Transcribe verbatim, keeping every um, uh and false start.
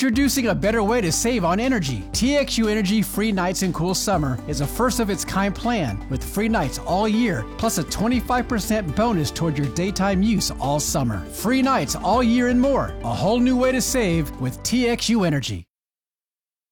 Introducing a better way to save on energy. T X U Energy Free Nights and Cool Summer is a first-of-its-kind plan with free nights all year, plus a twenty-five percent bonus toward your daytime use all summer. Free nights all year and more. A whole new way to save with T X U Energy.